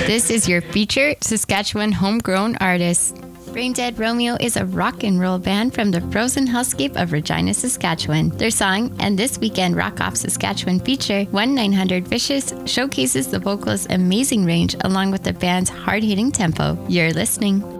This is your featured Saskatchewan homegrown artist. Brain Dead Romeo is a rock and roll band from the frozen hellscape of Regina, Saskatchewan. Their song, And This Weekend Rock Off Saskatchewan feature, 1-900 Vicious, showcases the vocalist's amazing range along with the band's hard-hitting tempo. You're listening.